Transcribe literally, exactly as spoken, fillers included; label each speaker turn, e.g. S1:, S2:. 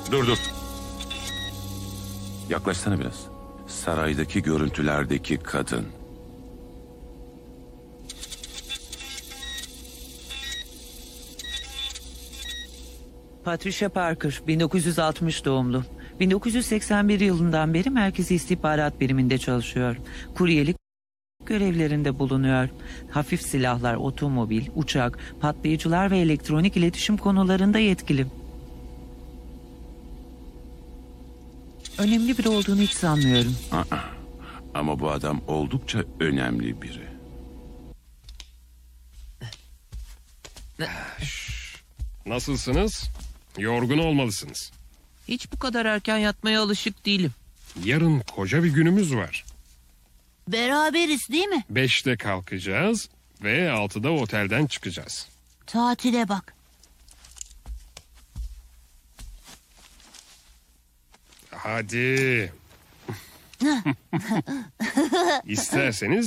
S1: Dur dur. Yaklaşsana biraz. Saraydaki görüntülerdeki kadın.
S2: Patricia Parker, bin dokuz yüz altmış doğumlu. bin dokuz yüz seksen bir yılından beri Merkezi İstihbarat Biriminde çalışıyor. Kuryelik görevlerinde bulunuyor. Hafif silahlar, otomobil, uçak, patlayıcılar ve elektronik iletişim konularında yetkili. Önemli biri olduğunu hiç sanmıyorum.
S1: Aa, ama bu adam oldukça önemli biri.
S3: Nasılsınız? Yorgun olmalısınız.
S2: Hiç bu kadar erken yatmaya alışık değilim.
S3: Yarın koca bir günümüz var.
S4: Beraberiz değil mi?
S3: Beşte kalkacağız ve altıda otelden çıkacağız.
S4: Tatile bak.
S3: Hadi. İsterseniz